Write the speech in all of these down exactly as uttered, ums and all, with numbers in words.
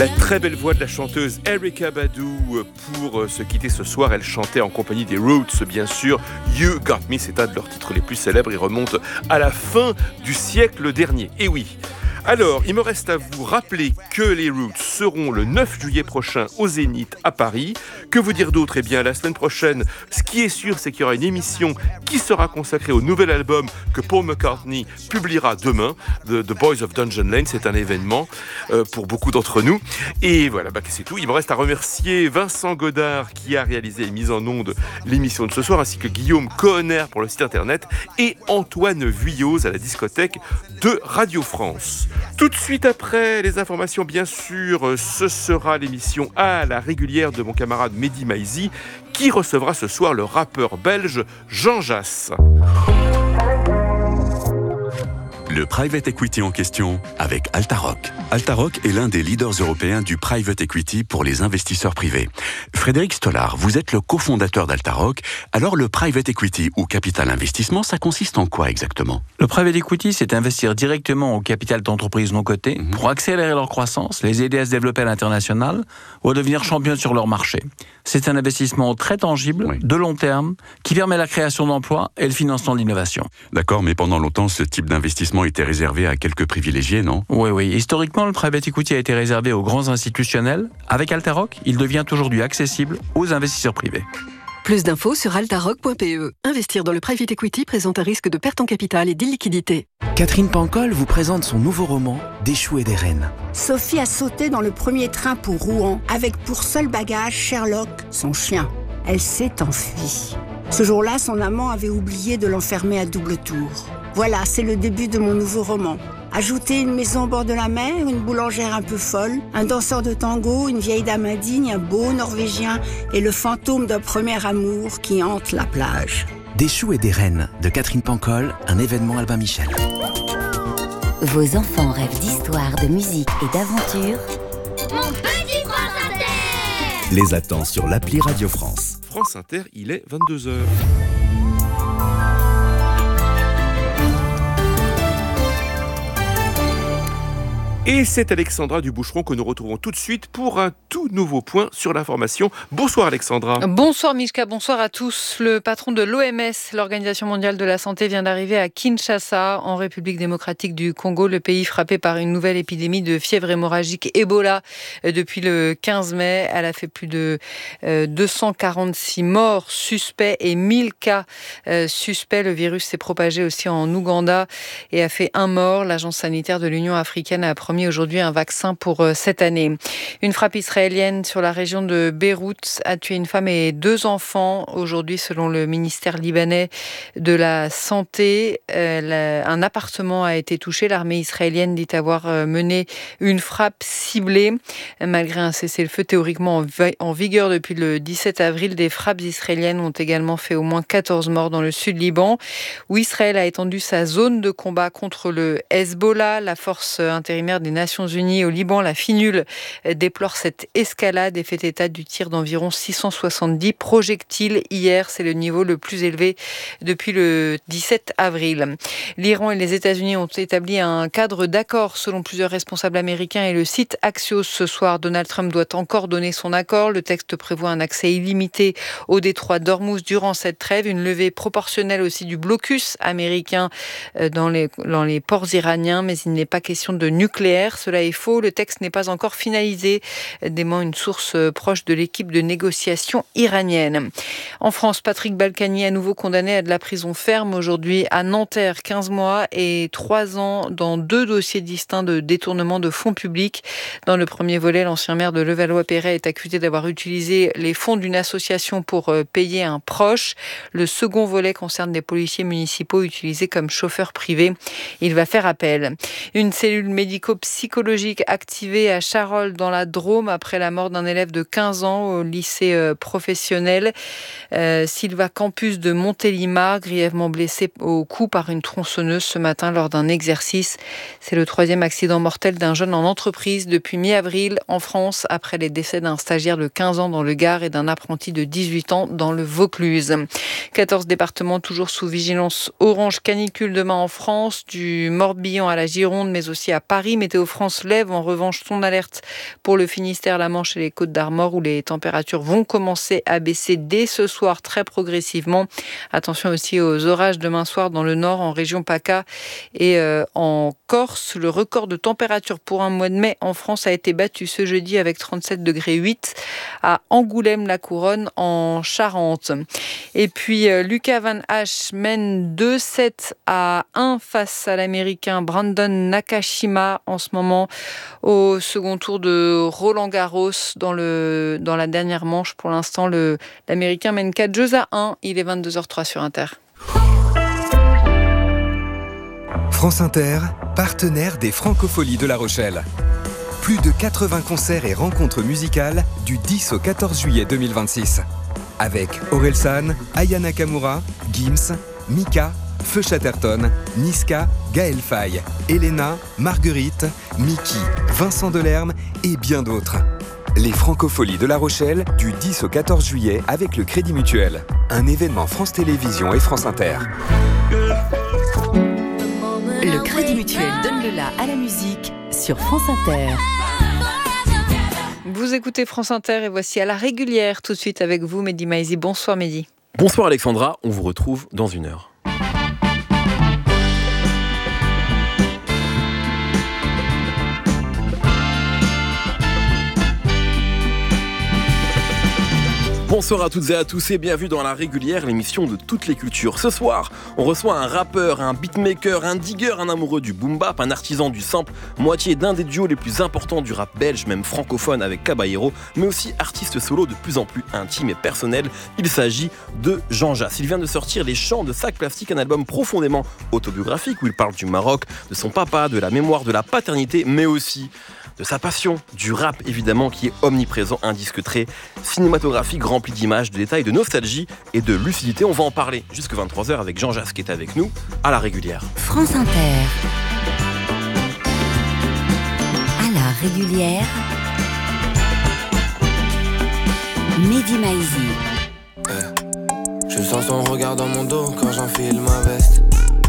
La très belle voix de la chanteuse Erykah Badu pour se quitter ce soir. Elle chantait en compagnie des Roots, bien sûr. You Got Me, c'est un de leurs titres les plus célèbres. Il remonte à la fin du siècle dernier. Et oui. Alors, il me reste à vous rappeler que les Roots seront le neuf juillet prochain au Zénith à Paris. Que vous dire d'autre ? Eh bien, la semaine prochaine, ce qui est sûr, c'est qu'il y aura une émission qui sera consacrée au nouvel album que Paul McCartney publiera demain, The, The Boys of Dungeon Lane. C'est un événement euh, pour beaucoup d'entre nous. Et voilà, bah, c'est tout. Il me reste à remercier Vincent Godard qui a réalisé et mis en onde l'émission de ce soir, ainsi que Guillaume Cohenner pour le site internet et Antoine Vuilloz à la discothèque de Radio France. Tout de suite après les informations, bien sûr, ce sera l'émission à la régulière de mon camarade Mehdi Maizi qui recevra ce soir le rappeur belge Jean Jass. Le private equity en question avec Altaroc. Altaroc est l'un des leaders européens du private equity pour les investisseurs privés. Frédéric Stollard, vous êtes le cofondateur d'Altaroc. Alors le private equity ou capital investissement, ça consiste en quoi exactement ? Le private equity, c'est investir directement au capital d'entreprises non cotées mmh. pour accélérer leur croissance, les aider à se développer à l'international ou à devenir champion sur leur marché. C'est un investissement très tangible, oui. de long terme, qui permet la création d'emplois et le financement de l'innovation. D'accord, mais pendant longtemps, ce type d'investissement était réservé à quelques privilégiés, non ? Oui, oui. Historiquement, le private equity a été réservé aux grands institutionnels. Avec Altaroc, il devient aujourd'hui accessible aux investisseurs privés. Plus d'infos sur altaroc point p e. Investir dans le private equity présente un risque de perte en capital et d'illiquidité. Catherine Pancol vous présente son nouveau roman « Des choux et des reines ». Sophie a sauté dans le premier train pour Rouen, avec pour seul bagage Sherlock, son chien. Elle s'est enfuie. Ce jour-là, son amant avait oublié de l'enfermer à double tour. Voilà, c'est le début de mon nouveau roman. Ajoutez une maison au bord de la mer, une boulangère un peu folle, un danseur de tango, une vieille dame indigne, un beau Norvégien et le fantôme d'un premier amour qui hante la plage. Des choux et des reines de Catherine Pancol, un événement Albin Michel. Vos enfants rêvent d'histoire, de musique et d'aventure. Mon petit France Inter les attend sur l'appli Radio France. France Inter, il est vingt-deux heures. Et c'est Alexandra Duboucheron que nous retrouvons tout de suite pour un tout nouveau point sur l'information. Bonsoir Alexandra. Bonsoir Mishka, bonsoir à tous. Le patron de l'O M S, l'Organisation mondiale de la santé, vient d'arriver à Kinshasa, en République démocratique du Congo, le pays frappé par une nouvelle épidémie de fièvre hémorragique Ebola depuis le quinze mai. Elle a fait plus de deux cent quarante-six morts suspects et mille cas suspects. Le virus s'est propagé aussi en Ouganda et a fait un mort. L'agence sanitaire de l'Union africaine a promis aujourd'hui un vaccin pour cette année. Une frappe israélienne sur la région de Beyrouth a tué une femme et deux enfants. Aujourd'hui, selon le ministère libanais de la Santé, euh, un appartement a été touché. L'armée israélienne dit avoir mené une frappe ciblée. Malgré un cessez-le-feu théoriquement en, vi- en vigueur depuis le dix-sept avril, des frappes israéliennes ont également fait au moins quatorze morts dans le sud Liban, où Israël a étendu sa zone de combat contre le Hezbollah. La force intérimaire des Nations Unies au Liban, la FINUL, déplore cette escalade et fait état du tir d'environ six cent soixante-dix projectiles hier. C'est le niveau le plus élevé depuis le dix-sept avril. L'Iran et les États-Unis ont établi un cadre d'accord selon plusieurs responsables américains et le site Axios. Ce soir, Donald Trump doit encore donner son accord. Le texte prévoit un accès illimité au détroit d'Ormuz durant cette trêve, une levée proportionnelle aussi du blocus américain dans les, dans les ports iraniens, mais il n'est pas question de nucléaire. Cela est faux. Le texte n'est pas encore finalisé, dément une source proche de l'équipe de négociation iranienne. En France, Patrick Balkany à nouveau condamné à de la prison ferme aujourd'hui à Nanterre, quinze mois et trois ans dans deux dossiers distincts de détournement de fonds publics. Dans le premier volet, l'ancien maire de Levallois-Perret est accusé d'avoir utilisé les fonds d'une association pour payer un proche. Le second volet concerne des policiers municipaux utilisés comme chauffeurs privés. Il va faire appel. Une cellule médico-psychologique activée à Charolles dans la Drôme après la mort d'un élève de quinze ans au lycée euh, professionnel. Euh, Sylva Campus de Montélimar, grièvement blessé au cou par une tronçonneuse ce matin lors d'un exercice. C'est le troisième accident mortel d'un jeune en entreprise depuis mi-avril en France, après les décès d'un stagiaire de quinze ans dans le Gard et d'un apprenti de dix-huit ans dans le Vaucluse. quatorze départements toujours sous vigilance orange canicule demain en France, du Morbihan à la Gironde, mais aussi à Paris, Météo France lève en revanche son alerte pour le Finistère, la Manche et les Côtes d'Armor, où les températures vont commencer à baisser dès ce soir très progressivement. Attention aussi aux orages demain soir dans le nord, en région PACA et euh, en Corse. Le record de température pour un mois de mai en France a été battu ce jeudi avec trente-sept degrés huit à Angoulême-la-Couronne en Charente. Et puis euh, Lucas Van Hache mène deux sept à un face à l'Américain Brandon Nakashima en ce moment au second tour de Roland Garros dans, le, dans la dernière manche. Pour l'instant, le, l'Américain mène quatre jeux à un. Il est vingt-deux heures zéro trois sur Inter. France Inter, partenaire des Francopholies de La Rochelle. Plus de quatre-vingts concerts et rencontres musicales du dix au quatorze juillet deux mille vingt-six. Avec Orelsan, Aya Nakamura, Gims, Mika, Feu Chatterton, Niska, Gaël Faye, Elena, Marguerite, Mickey, Vincent Delerme et bien d'autres. Les Francopholies de La Rochelle du dix au quatorze juillet avec le Crédit Mutuel. Un événement France Télévisions et France Inter. Le Crédit Mutuel donne le la à la musique sur France Inter. Vous écoutez France Inter et voici à la régulière tout de suite avec vous, Mehdi Maizi. Bonsoir Mehdi. Bonsoir Alexandra, on vous retrouve dans une heure. Bonsoir à toutes et à tous et bienvenue dans La Régulière, l'émission de toutes les cultures. Ce soir, on reçoit un rappeur, un beatmaker, un digger, un amoureux du boom bap, un artisan du sample, moitié d'un des duos les plus importants du rap belge, même francophone avec Caballero, mais aussi artiste solo de plus en plus intime et personnel. Il s'agit de Jean Jass. Il vient de sortir Les Chants de Sac Plastique, un album profondément autobiographique où il parle du Maroc, de son papa, de la mémoire, de la paternité, mais aussi de sa passion, du rap évidemment qui est omniprésent, un disque très cinématographique rempli d'images, de détails, de nostalgie et de lucidité. On va en parler jusqu'à vingt-trois heures avec Jean Jass qui est avec nous à La Régulière. France Inter. À La Régulière. Mehdi Maizi. Eh, je sens son regard dans mon dos quand j'enfile ma veste.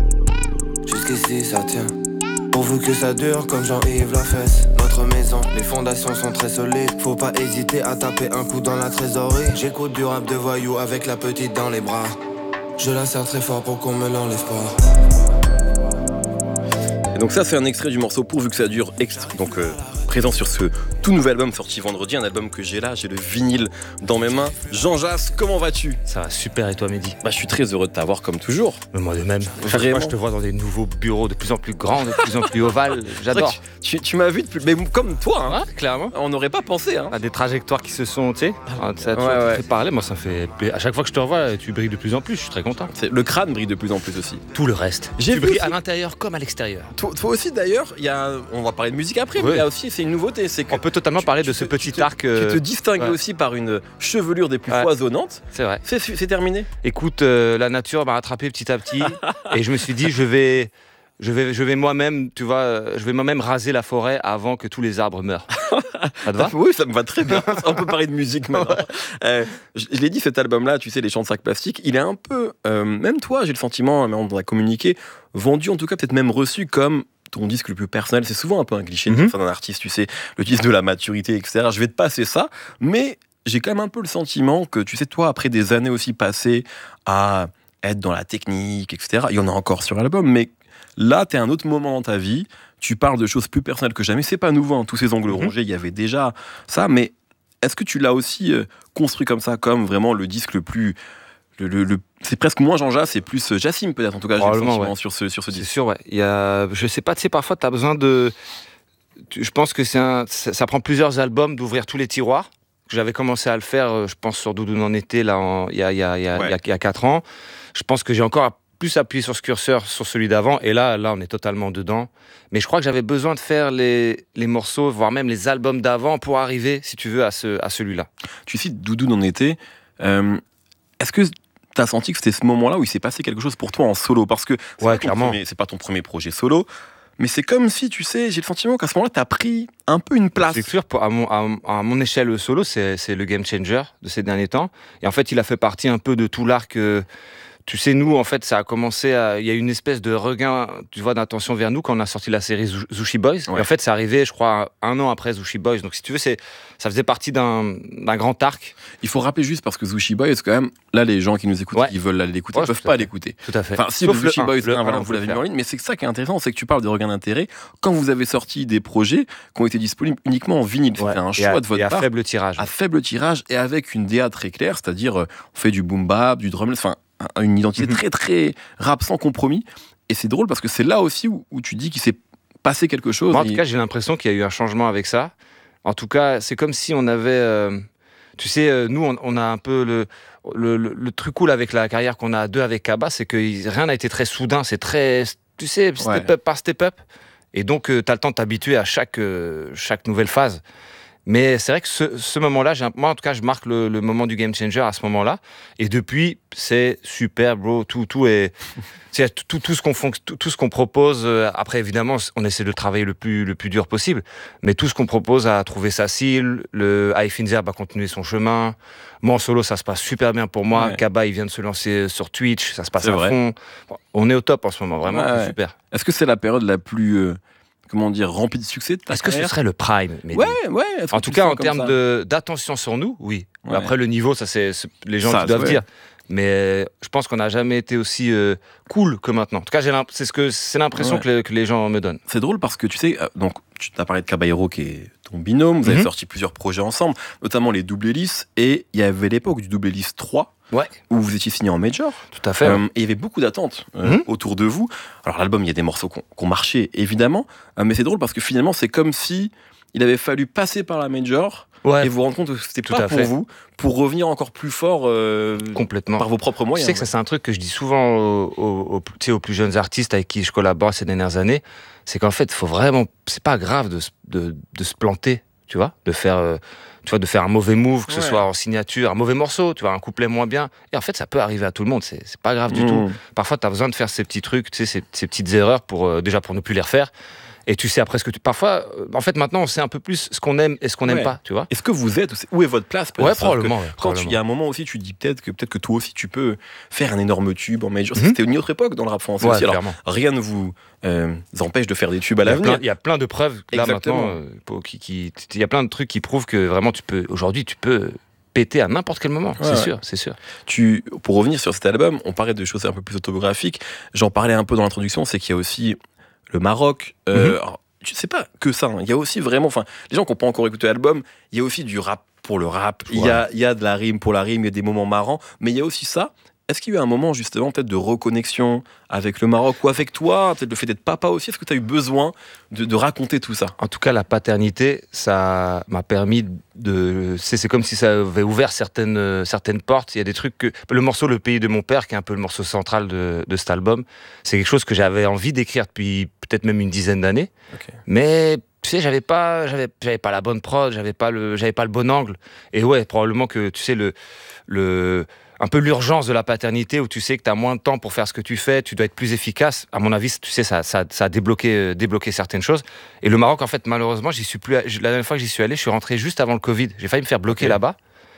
Jusqu'ici ça tient. Pourvu que ça dure comme Jean-Yves Lafesse. Notre maison, les fondations sont très solides. Faut pas hésiter à taper un coup dans la trésorerie. J'écoute du rap de voyou avec la petite dans les bras. Je la serre très fort pour qu'on me l'enlève pas. Et donc ça c'est un extrait du morceau Pourvu que ça dure, extrait, donc euh, présent sur ce tout nouvel album sorti vendredi, un album que j'ai là, j'ai le vinyle dans mes mains. Jean Jass, comment vas-tu ? Ça va super, et toi Mehdi ? Bah je suis très heureux de t'avoir comme toujours. Mais moi de même. Vraiment. Chaque fois je te vois dans des nouveaux bureaux de plus en plus grands, de plus en plus ovales, j'adore. Tu, tu, tu m'as vu, depuis, mais comme toi, hein, ouais, clairement. On n'aurait pas pensé. Hein. À des trajectoires qui se sont, tu sais, ça ouais, ouais. fait parler, moi ça me fait... À chaque fois que je te revois, tu brilles de plus en plus, je suis très content. C'est, le crâne brille de plus en plus aussi. Tout le reste. J'ai tu brilles aussi... à l'intérieur comme à l'extérieur. Toi, toi aussi d'ailleurs, y a, on va parler de musique après, ouais. Mais il y a aussi, c'est une nouveauté. C'est que on peut totalement tu, parler tu, de ce tu, petit tu, arc. Tu te distingues ouais. aussi par une chevelure des plus ouais. foisonnantes. C'est vrai. C'est, c'est terminé. Écoute, euh, la nature m'a rattrapé petit à petit et je me suis dit, je vais, je vais, je vais moi-même, tu vois, je vais moi-même raser la forêt avant que tous les arbres meurent. Ça te va ? Oui, ça me va très bien. On peut parler de musique maintenant. euh, je, je l'ai dit, cet album-là, tu sais, Les Chants de Sac Plastique, il est un peu, euh, même toi, j'ai le sentiment, mais on doit communiquer, vendu en tout cas peut-être même reçu comme ton disque le plus personnel. C'est souvent un peu un cliché de mm-hmm. d'un artiste, tu sais, le disque de la maturité, et cetera. Je vais te passer ça, mais j'ai quand même un peu le sentiment que, tu sais, toi, après des années aussi passées à être dans la technique, et cetera, il y en a encore sur l'album, mais là, t'es à un autre moment dans ta vie, tu parles de choses plus personnelles que jamais. C'est pas nouveau, hein, tous ces angles mm-hmm. rongés, il y avait déjà ça, mais est-ce que tu l'as aussi euh, construit comme ça, comme vraiment le disque le plus... Le, le, le, c'est presque moins Jean Jass, c'est plus Jassim peut-être, en tout cas, j'ai le sentiment ouais. sur ce, sur ce disque. C'est sûr, ouais. Il y a, je sais pas, tu sais, parfois tu as besoin de... Je pense que c'est un, ça, ça prend plusieurs albums d'ouvrir tous les tiroirs. J'avais commencé à le faire, je pense, sur Doudou en été, là, en, il y a, il y a, il y a, ouais. il y a, il y a quatre ans. Je pense que j'ai encore plus appuyé sur ce curseur, sur celui d'avant, et là, là, on est totalement dedans. Mais je crois que j'avais besoin de faire les, les morceaux, voire même les albums d'avant, pour arriver, si tu veux, à, ce, à celui-là. Tu cites Doudou en été. Euh, est-ce que t'as senti que c'était ce moment-là où il s'est passé quelque chose pour toi en solo ? Parce que c'est, ouais, pas clairement. Premier, c'est pas ton premier projet solo, mais c'est comme si, tu sais, j'ai le sentiment qu'à ce moment-là, t'as pris un peu une place. C'est sûr, pour, à, mon, à, à mon échelle, le solo, c'est, c'est le game changer de ces derniers temps. Et en fait, il a fait partie un peu de tout l'arc... Euh, tu sais, nous, en fait, ça a commencé à... Il y a eu une espèce de regain, tu vois, d'attention vers nous quand on a sorti la série Zushi Boys. Ouais. Et en fait, c'est arrivé, je crois, un an après Zushi Boys. Donc, si tu veux, c'est... ça faisait partie d'un... d'un grand arc. Il faut rappeler juste, parce que Zushi Boys, quand même, là, les gens qui nous écoutent, ouais. qui veulent aller l'écouter, ne ouais, peuvent pas l'écouter. Tout à fait. Enfin, si, Sauf le Zushi le Boys, le un, voilà, vous l'avez mis en ligne, mais c'est ça qui est intéressant, c'est que tu parles de regain d'intérêt quand vous avez sorti des projets qui ont été disponibles uniquement en vinyle. C'était ouais. un choix à, de votre et à part. À faible tirage. À faible tirage et avec une D A très claire, c'est-à-dire, on fait du boom bap, du drum, enfin, une identité mm-hmm. très très rap sans compromis. Et c'est drôle parce que c'est là aussi où, où tu dis qu'il s'est passé quelque chose. Moi, en et... tout cas, j'ai l'impression qu'il y a eu un changement avec ça. En tout cas, c'est comme si on avait... Euh, tu sais, euh, nous, on, on a un peu le, le, le, le truc cool avec la carrière qu'on a à deux avec Kaba, c'est que rien n'a été très soudain. C'est très, tu sais, step ouais. up par step up. Et donc, euh, tu as le temps de t'habituer à chaque, euh, chaque nouvelle phase. Mais c'est vrai que ce, ce moment-là, j'ai un, moi en tout cas, je marque le, le moment du game changer à ce moment-là. Et depuis, c'est super, bro. Tout, tout est, c'est tout, tout ce qu'on fon, tout, tout ce qu'on propose. Euh, après, évidemment, on essaie de travailler le plus, le plus dur possible. Mais tout ce qu'on propose a trouvé sa cible. Le High Finzer va continuer son chemin. Moi en solo, ça se passe super bien pour moi. Ouais. Kaba, il vient de se lancer sur Twitch, ça se passe c'est à vrai. fond. Bon, on est au top en ce moment, vraiment, ouais, c'est ouais. super. Est-ce que c'est la période la plus euh... comment dire, rempli de succès de ta Est-ce carrière? Que ce serait le prime? Mais ouais, ouais. En tout cas, en termes de, d'attention sur nous, oui. Ouais. Après, le niveau, ça, c'est, c'est les gens ça, qui doivent ouais. dire. Mais je pense qu'on n'a jamais été aussi euh, cool que maintenant. En tout cas, j'ai c'est, ce que, c'est l'impression ouais. que, les, que les gens me donnent. C'est drôle parce que tu sais, donc, tu t'as parlé de Caballero qui est ton binôme, vous avez mm-hmm. sorti plusieurs projets ensemble, notamment les Double Hélices, et il y avait l'époque du Double Hélice trois. Ouais. Où vous étiez signé en major. Tout à fait. Euh, ouais. Et il y avait beaucoup d'attentes euh, mmh. autour de vous. Alors l'album, il y a des morceaux qui ont marché, évidemment, euh, mais c'est drôle parce que finalement, c'est comme si il avait fallu passer par la major ouais. et vous rendre compte que c'était Tout pas pour fait. vous, pour revenir encore plus fort euh, complètement par vos propres moyens. Tu sais que ça, c'est un truc que je dis souvent aux, aux, aux, aux plus jeunes artistes avec qui je collabore ces dernières années, c'est qu'en fait, faut vraiment, c'est pas grave de, de, de se planter, tu vois, de faire... Euh, tu vois, de faire un mauvais move, que ce ouais. soit en signature, un mauvais morceau, tu vois, un couplet moins bien. Et en fait, ça peut arriver à tout le monde, c'est, c'est pas grave du mmh. tout. Parfois, tu as besoin de faire ces petits trucs, tu sais, ces, ces petites erreurs pour, euh, déjà pour ne plus les refaire. Et tu sais après ce que tu... Parfois, euh, en fait, maintenant, on sait un peu plus ce qu'on aime et ce qu'on n'aime ouais. pas, tu vois. Est-ce que vous êtes... Où est votre place? Ouais, probablement. Ouais, quand il y a un moment aussi, tu dis peut-être que, peut-être que toi aussi, tu peux faire un énorme tube en major. Mmh. C'était une autre époque dans le rap français ouais, aussi. Alors, rien ne vous euh, empêche de faire des tubes à l'avenir. Il y a plein de preuves, là, Exactement. maintenant. Euh, pour, qui, qui, il y a plein de trucs qui prouvent que vraiment, tu peux... Aujourd'hui, tu peux... péter à n'importe quel moment, ouais, c'est ouais. sûr, c'est sûr. Tu, pour revenir sur cet album, on parlait de choses un peu plus autobiographiques. J'en parlais un peu dans l'introduction, c'est qu'il y a aussi le Maroc. Euh, mm-hmm. Je sais pas que ça. Hein. Il y a aussi vraiment, enfin, les gens qui n'ont pas encore écouté l'album, il y a aussi du rap pour le rap. Ouais. Il y a, il y a de la rime pour la rime. Il y a des moments marrants, mais il y a aussi ça. Est-ce qu'il y a eu un moment justement peut-être de reconnexion avec le Maroc ou avec toi, peut-être le fait d'être papa aussi? Est-ce que tu as eu besoin de, de raconter tout ça? En tout cas, la paternité, ça m'a permis de... C'est, c'est comme si ça avait ouvert certaines, certaines portes. Il y a des trucs que... Le morceau Le Pays de mon père, qui est un peu le morceau central de, de cet album, c'est quelque chose que j'avais envie d'écrire depuis peut-être même une dizaine d'années. Okay. Mais... Tu sais, j'avais pas, j'avais, j'avais pas la bonne prod, j'avais pas le, j'avais pas le bon angle. Et ouais, probablement que, tu sais, le... le un peu l'urgence de la paternité où tu sais que tu as moins de temps pour faire ce que tu fais, tu dois être plus efficace. À mon avis, tu sais, ça, ça, ça a débloqué, débloqué certaines choses. Et le Maroc, en fait, malheureusement, j'y suis plus. La dernière fois que j'y suis allé, je suis rentré juste avant le Covid. J'ai failli me faire bloquer okay. là-bas.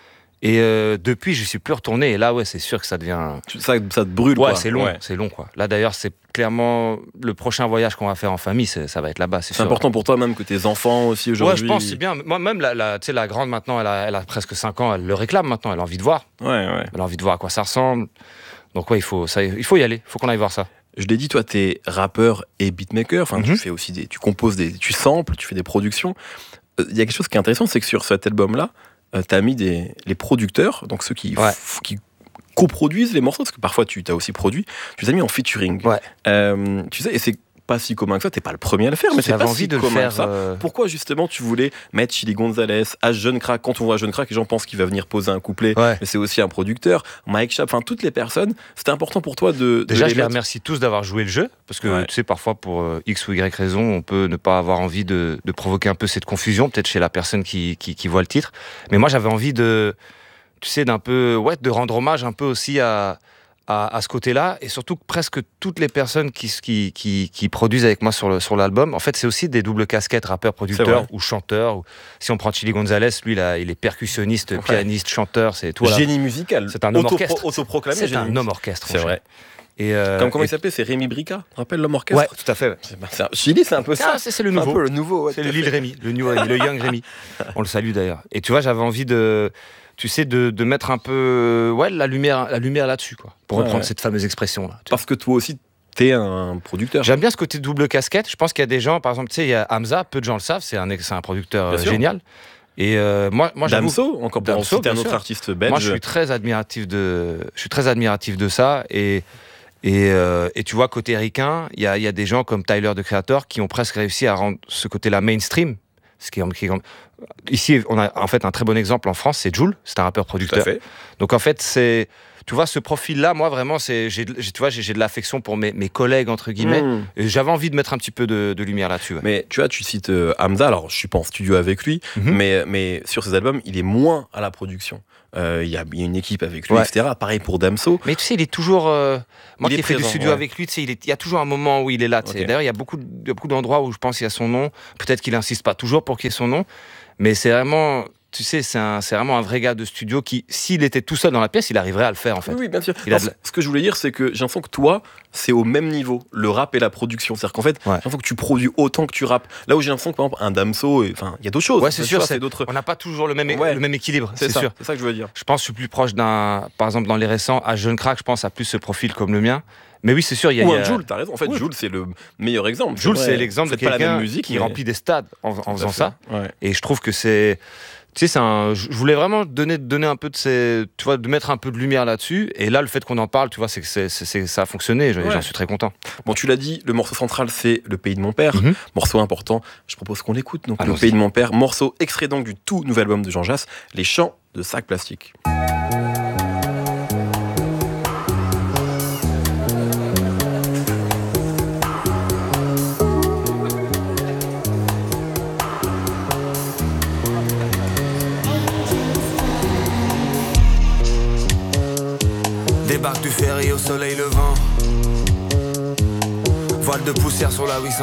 Et euh, depuis, je suis plus retourné. Et là, ouais, c'est sûr que ça devient. Ça, ça te brûle, ouais, quoi. c'est long, ouais. c'est long, quoi. Là, d'ailleurs, c'est clairement le prochain voyage qu'on va faire en famille. C'est, ça va être là-bas, c'est, c'est sûr. important pour toi, même que tes enfants aussi aujourd'hui. Ouais, je pense, c'est bien. Moi, même la, la, tu sais, la grande maintenant, elle a, elle a presque cinq ans. Elle le réclame maintenant. Elle a envie de voir. Ouais, ouais. Elle a envie de voir à quoi ça ressemble. Donc ouais, il faut, ça, il faut y aller. Il faut qu'on aille voir ça. Je l'ai dit, toi, t'es rappeur et beatmaker. Enfin, mm-hmm. tu fais aussi des, tu composes des, tu samples, tu fais des productions. Il euh, y a quelque chose qui est intéressant, c'est que sur cet album-là, euh, t'as mis des, les producteurs, donc ceux qui, ouais. f, qui coproduisent les morceaux, parce que parfois tu t'as aussi produit, tu les as mis en featuring. Ouais. Euh, tu sais, et c'est pas si commun que ça, t'es pas le premier à le faire, mais c'est pas envie si de commun le faire, que ça. euh... Pourquoi justement tu voulais mettre Chili Gonzalez, à Jeune Crack? Quand on voit Jeune Crack, les gens pensent qu'il va venir poser un couplet, ouais. mais c'est aussi un producteur, Mike Schaap, enfin toutes les personnes, c'était important pour toi de... Déjà, de je les remercie tous d'avoir joué le jeu, parce que ouais. tu sais, parfois pour euh, X ou Y raison, on peut ne pas avoir envie de, de provoquer un peu cette confusion, peut-être chez la personne qui, qui, qui voit le titre, mais moi j'avais envie de, tu sais, d'un peu, ouais, de rendre hommage un peu aussi à... à, à ce côté-là, et surtout que presque toutes les personnes qui, qui, qui, qui produisent avec moi sur, le, sur l'album, en fait, c'est aussi des doubles casquettes, rappeurs, producteurs ou chanteurs. Ou, si on prend Chili Gonzalez, lui, là, il est percussionniste, ouais. pianiste, chanteur, c'est tout. Génie musical. C'est un homme Auto- orchestre. Autoproclamé. C'est génie un homme orchestre. C'est vrai. Et euh, Comme comment et... il s'appelait, c'est Rémi Brica, rappelle l'homme orchestre. Ouais, tout à fait. Ouais. C'est, c'est un... Chili, c'est un peu ça. Ah, c'est, c'est le nouveau. C'est un peu le nouveau. Ouais, c'est le Lil Rémi, le, new, le Young Rémi. On le salue d'ailleurs. Et tu vois, j'avais envie de, tu sais, de, de mettre un peu, ouais, la lumière, la lumière là-dessus, quoi, pour ouais, reprendre ouais. cette fameuse expression là. Parce que toi aussi, t'es un producteur. J'aime bien ce côté double casquette. Je pense qu'il y a des gens, par exemple, tu sais, il y a Hamza, peu de gens le savent, c'est un, c'est un producteur euh, génial. Et euh, moi, moi, Damso, encore pour Damso, citer un autre artiste belge. Moi, je suis très admiratif de, je suis très admiratif de ça. Et Et, euh, et tu vois, côté ricain, il y a, y a des gens comme Tyler, The Creator, qui ont presque réussi à rendre ce côté-là mainstream. Ce qui est, qui est, ici, on a en fait un très bon exemple en France, c'est Jul, c'est un rappeur-producteur. Donc en fait, c'est, tu vois, ce profil-là, moi vraiment, c'est, j'ai, j'ai, tu vois, j'ai, j'ai de l'affection pour mes, mes collègues entre guillemets. Mmh. Et j'avais envie de mettre un petit peu de, de lumière là-dessus. Ouais. Mais tu vois, tu cites euh, Hamza. Alors, je suis pas en studio avec lui, mmh. mais mais sur ses albums, il est moins à la production. Il euh, y, y a une équipe avec lui, ouais. et cetera. Pareil pour Damso. Mais tu sais, il est toujours. Euh, moi il qui ai fait du studio ouais. avec lui, tu sais, il, est, il y a toujours un moment où il est là. Okay. D'ailleurs, il y a beaucoup, il y a beaucoup d'endroits où je pense qu'il y a son nom. Peut-être qu'il insiste pas toujours pour qu'il y ait son nom, mais c'est vraiment. Tu sais, c'est, un, c'est vraiment un vrai gars de studio qui, s'il était tout seul dans la pièce, il arriverait à le faire en fait. Oui, oui bien sûr. Alors, de... Ce que je voulais dire, c'est que j'ai l'impression que toi, c'est au même niveau, le rap et la production. C'est-à-dire qu'en fait, ouais. j'ai l'impression que tu produis autant que tu rappes. Là où j'ai l'impression que par exemple, un Damso, enfin, il y a d'autres choses. Ouais, c'est, c'est sûr. Sûr, c'est... c'est d'autres... On n'a pas toujours le même, é... ouais. le même équilibre, c'est, c'est ça, sûr. C'est ça que je veux dire. Je pense que je suis plus proche d'un, par exemple, dans les récents, à Jeune Crack, je pense à plus ce profil comme le mien. Mais oui, c'est sûr, il y a. Ou un a... Jul, t'as raison. En fait, oui. Jul, c'est le meilleur exemple. Jul, c'est l'exemple de quelqu'un musique, qui mais... remplit des stades en, en faisant ça. Ouais. Et je trouve que c'est. Tu sais, c'est un, je voulais vraiment donner, donner un peu de ces, tu vois, de mettre un peu de lumière là-dessus. Et là, le fait qu'on en parle, tu vois, c'est que c'est, c'est, c'est, ça a fonctionné. Ouais. J'en suis très content. Bon, tu l'as dit, le morceau central, c'est Le Pays de mon père. Mm-hmm. Morceau important. Je propose qu'on l'écoute. Donc, Allons-y. Le Pays de mon père. Morceau extrait donc du tout nouvel album de Jean Jass, Les Chants de Sac Plastique. Débarque du ferry au soleil levant. Voile de poussière sur la huit cent